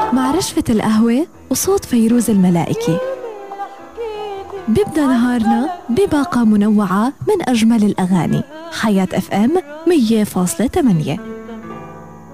مع رشفة القهوة وصوت فيروز الملائكي بيبدأ نهارنا بباقة منوعة من أجمل الأغاني. حياة FM 100.8.